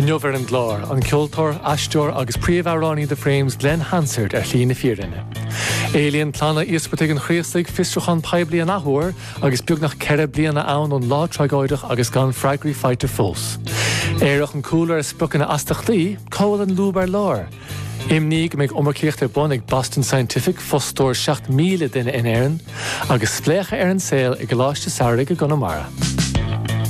Neover an glár, an ceoltóir, aisteoir agus príomh-amhránaí de Frames Glenn Hansard lína fírinne. Éilíonn plána íospaigh an chréasaigh fistruchan peibli an athúir agus beagnach ceire bliana ann ón lá trágáideach agus gan Fragri Fighter Fós. Éireach an coolar spucanna astachlí, cáil an lúbar lár. Imníg meid omarcíocht bunig Boston Scientific fostóir 7,000 duine in éireann agus spléacha ar an saoil i gláiste saoirigh go Connemara.